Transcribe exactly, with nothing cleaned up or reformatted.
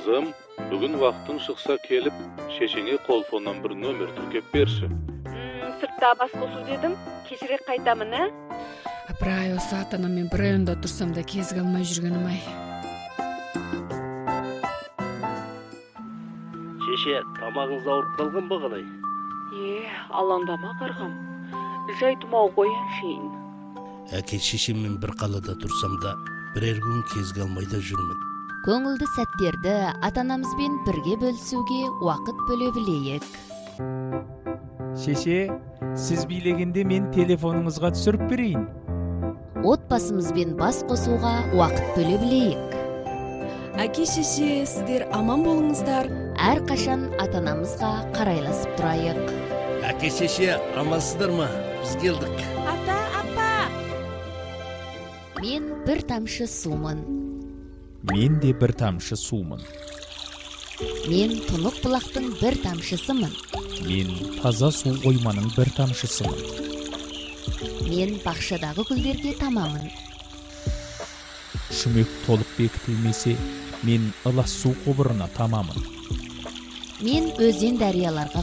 Kızım, bugün vaktın şıksa kelip, şeşeňe kolfondan bir nömer türkep berşi. Hmm, sırtta baskosuz dedim. Keşirek kaytamın, he? Apray o saatana men bir ayında tursam da kez kalmay jürgenim ay. Şeşe, tamağınız ağırıp kalgan mı kalay? Ye, alandama qargam. Jaytma goýan şeýin. Äke şeşemmen bir kalada tursam da birer gün kez kalmayda jürmen. Көңілді сәттерді ата-анамызбен бірге бөлісуге уақыт бөле білейік. Шеше, сіз бийлегенде мен телефоныңызға түсіріп берейін. Отбасымызбен бас қосуға уақыт бөле білейік. Әке шеше, сіздер аман болыңыздар. Әрқашан ата-анамызға қарайласып тұрайық. Äke şeşe, amansızдар ма? Biz geldik. Ата, апа! Мен бір тамшы сумын. Мен де бір тамшы сумын. Мен тұнық бұлақтың бір тамшысымын. Мен таза су қойманың бір тамшысымын. Мен бақшадағы гүлдерге тамамын. Шүмек толық бекітілмесе, мен ылас су құбырына тамамын. Мен өзен дарияларға